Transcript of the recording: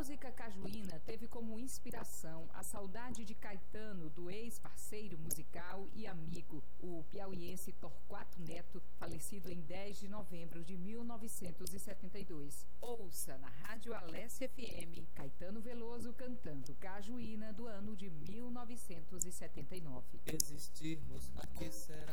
música cajuína teve como inspiração a saudade de Caetano, do ex-parceiro musical e amigo, o piauiense Torquato Neto, falecido em 10 de novembro de 1972. Ouça na Rádio Alesse FM, Caetano Veloso cantando Cajuína do ano de 1979. Existirmos, a que será?